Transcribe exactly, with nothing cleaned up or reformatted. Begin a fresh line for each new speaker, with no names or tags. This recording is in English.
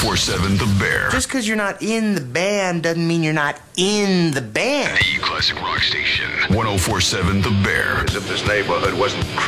four seven The Bear.
Just because you're not in the band doesn't mean you're not in the band.
The Classic Rock Station. ten forty-seven The Bear.
As if this neighborhood wasn't